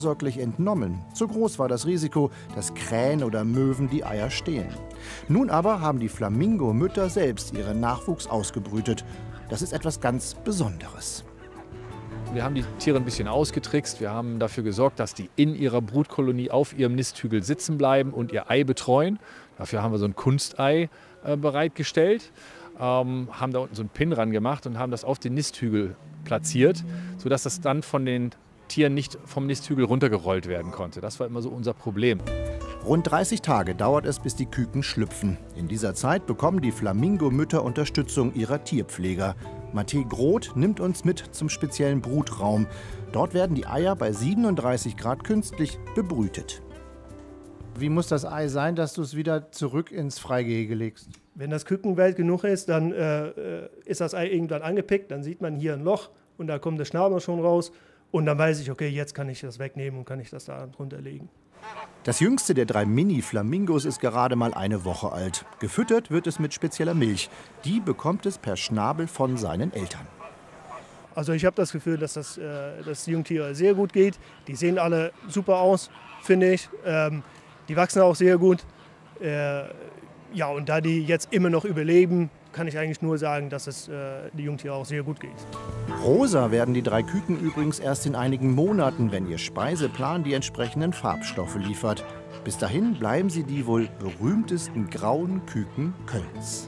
sorglich entnommen. Zu groß war das Risiko, dass Krähen oder Möwen die Eier stehlen. Nun aber haben die Flamingo-Mütter selbst ihren Nachwuchs ausgebrütet. Das ist etwas ganz Besonderes. Wir haben die Tiere ein bisschen ausgetrickst. Wir haben dafür gesorgt, dass die in ihrer Brutkolonie auf ihrem Nisthügel sitzen bleiben und ihr Ei betreuen. Dafür haben wir so ein Kunstei bereitgestellt, haben da unten so einen Pin ran gemacht und haben das auf den Nisthügel platziert, sodass das dann von den Tieren nicht vom Nisthügel runtergerollt werden konnte. Das war immer so unser Problem. Rund 30 Tage dauert es, bis die Küken schlüpfen. In dieser Zeit bekommen die Flamingo-Mütter Unterstützung ihrer Tierpfleger. Matthä Groth nimmt uns mit zum speziellen Brutraum. Dort werden die Eier bei 37 Grad künstlich bebrütet. Wie muss das Ei sein, dass du es wieder zurück ins Freigehege legst? Wenn das Küken weit genug ist, dann ist das Ei irgendwann angepickt. Dann sieht man hier ein Loch und da kommt der Schnabel schon raus. Und dann weiß ich, okay, jetzt kann ich das wegnehmen und kann ich das da drunter legen. Das jüngste der 3 Mini-Flamingos ist gerade mal eine Woche alt. Gefüttert wird es mit spezieller Milch. Die bekommt es per Schnabel von seinen Eltern. Also ich habe das Gefühl, dass das Jungtier sehr gut geht. Die sehen alle super aus, finde ich. Die wachsen auch sehr gut. Ja, und da die jetzt immer noch überleben, kann ich eigentlich nur sagen, dass es die Jungtiere auch sehr gut geht. Rosa werden die 3 Küken übrigens erst in einigen Monaten, wenn ihr Speiseplan die entsprechenden Farbstoffe liefert. Bis dahin bleiben sie die wohl berühmtesten grauen Küken Kölns.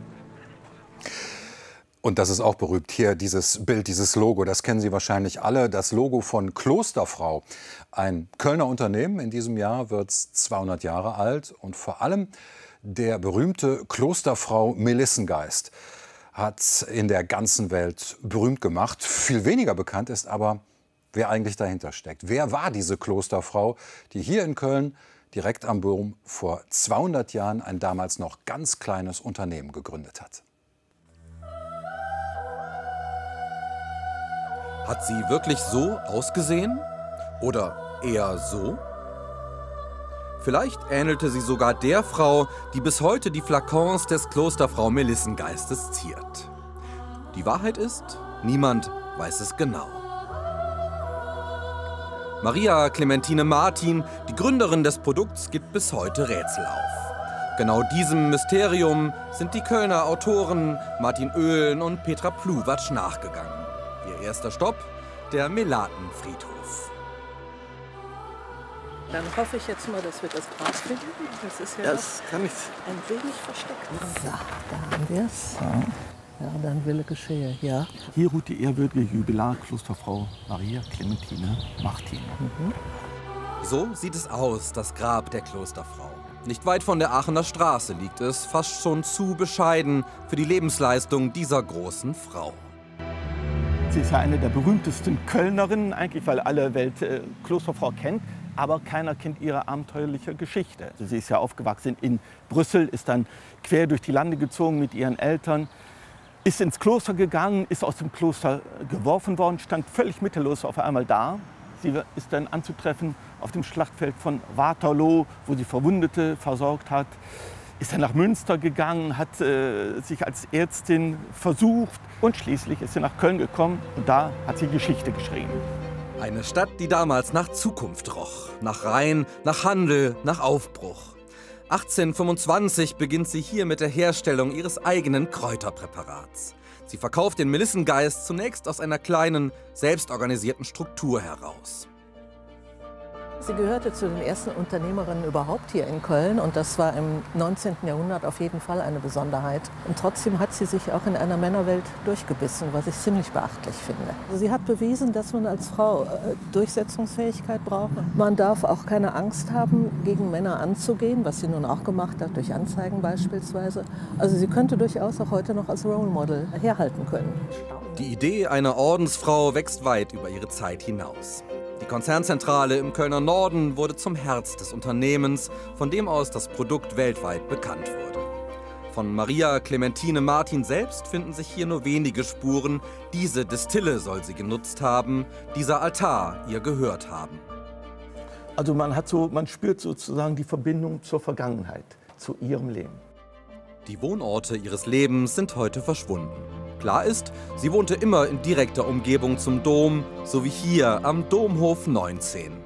Und das ist auch berühmt. Hier dieses Bild, dieses Logo, das kennen Sie wahrscheinlich alle. Das Logo von Klosterfrau. Ein Kölner Unternehmen. In diesem Jahr wird es 200 Jahre alt. Und vor allem der berühmte Klosterfrau Melissengeist hat in der ganzen Welt berühmt gemacht. Viel weniger bekannt ist aber, wer eigentlich dahinter steckt. Wer war diese Klosterfrau, die hier in Köln direkt am Dom vor 200 Jahren ein damals noch ganz kleines Unternehmen gegründet hat? Hat sie wirklich so ausgesehen? Oder eher so? Vielleicht ähnelte sie sogar der Frau, die bis heute die Flakons des Klosterfrau Melissengeistes ziert. Die Wahrheit ist, niemand weiß es genau. Maria Clementine Martin, die Gründerin des Produkts, gibt bis heute Rätsel auf. Genau diesem Mysterium sind die Kölner Autoren Martin Oehlen und Petra Pluwatsch nachgegangen. Ihr erster Stopp, der Melatenfriedhof. Dann hoffe ich jetzt mal, dass wir das Gras finden. Das ist ja Das kann ich. ein wenig versteckt. So, da haben wir es. Ja, dann Wille geschehe, ja. Hier ruht die ehrwürdige Jubilar-Klosterfrau Maria Clementine Martin. So sieht es aus, das Grab der Klosterfrau. Nicht weit von der Aachener Straße liegt es, fast schon zu bescheiden für die Lebensleistung dieser großen Frau. Sie ist ja eine der berühmtesten Kölnerinnen, eigentlich, weil alle Welt Klosterfrau kennt. Aber keiner kennt ihre abenteuerliche Geschichte. Also sie ist ja aufgewachsen in Brüssel, ist dann quer durch die Lande gezogen mit ihren Eltern, ist ins Kloster gegangen, ist aus dem Kloster geworfen worden, stand völlig mittellos auf einmal da. Sie ist dann anzutreffen auf dem Schlachtfeld von Waterloo, wo sie Verwundete versorgt hat. Ist dann nach Münster gegangen, hat sich als Ärztin versucht und schließlich ist sie nach Köln gekommen und da hat sie Geschichte geschrieben. Eine Stadt, die damals nach Zukunft roch, nach Rhein, nach Handel, nach Aufbruch. 1825 beginnt sie hier mit der Herstellung ihres eigenen Kräuterpräparats. Sie verkauft den Melissengeist zunächst aus einer kleinen, selbstorganisierten Struktur heraus. Sie gehörte zu den ersten Unternehmerinnen überhaupt hier in Köln und das war im 19. Jahrhundert auf jeden Fall eine Besonderheit. Und trotzdem hat sie sich auch in einer Männerwelt durchgebissen, was ich ziemlich beachtlich finde. Also sie hat bewiesen, dass man als Frau Durchsetzungsfähigkeit braucht. Man darf auch keine Angst haben, gegen Männer anzugehen, was sie nun auch gemacht hat, durch Anzeigen beispielsweise. Also sie könnte durchaus auch heute noch als Role Model herhalten können. Die Idee einer Ordensfrau wächst weit über ihre Zeit hinaus. Die Konzernzentrale im Kölner Norden wurde zum Herz des Unternehmens, von dem aus das Produkt weltweit bekannt wurde. Von Maria Clementine Martin selbst finden sich hier nur wenige Spuren. Diese Destille soll sie genutzt haben, dieser Altar ihr gehört haben. Also man spürt sozusagen die Verbindung zur Vergangenheit, zu ihrem Leben. Die Wohnorte ihres Lebens sind heute verschwunden. Klar ist, sie wohnte immer in direkter Umgebung zum Dom, so wie hier am Domhof 19.